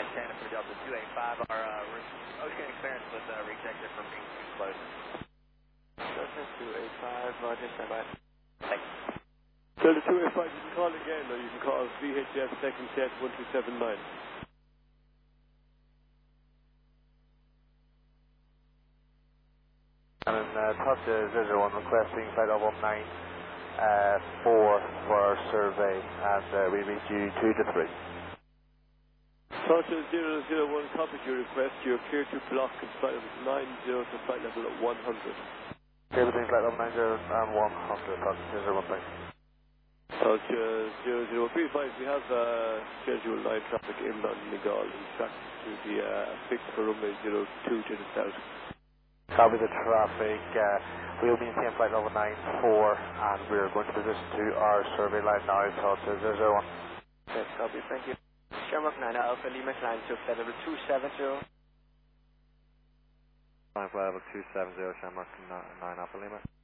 Santa for Delta 285. Our ocean clearance with rejected from being too close. Delta 285, Roger, stand by. Thanks. Delta 285, you can call again, or you can call VHF second jet 1279. And Top 001 requesting flight level 94 for our survey, and we reach you 2 to 3. Talk to 001, copy your request. You're clear to block and flight level 90 to flight level 100. Okay, between flight level 90 and 100, Talk to 001, thanks. Talk to 0035, we have scheduled line traffic inbound Nigal. He's tracked to the fix for runway 02 to the south. Copy the traffic. We'll maintain flight level 94, and we're going to position to our survey line now. Talk to 001. Yes, copy, thank you. Shamrock 9 Alpha Lima, climb to flight level 270. Flight level 270, Shamrock 9 Alpha Lima.